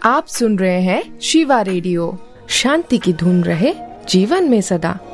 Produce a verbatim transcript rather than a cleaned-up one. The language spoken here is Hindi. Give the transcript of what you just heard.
आप सुन रहे हैं शिवा रेडियो। शांति की धुन रहे जीवन में सदा।